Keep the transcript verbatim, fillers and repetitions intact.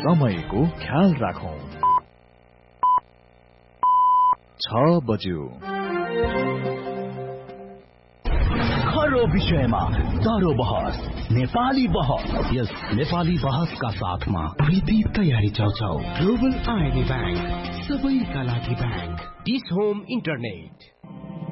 समयको ख्याल राखौं। छ बज्यो। खरो विषयमा दरो बहस, नेपाली बहस। यस नेपाली बहसका साथमा प्रीति तयारी चाउचाउ, ग्लोबल आइडी बैंक, सबैका लागि बैंक, डिस होम इन्टरनेट।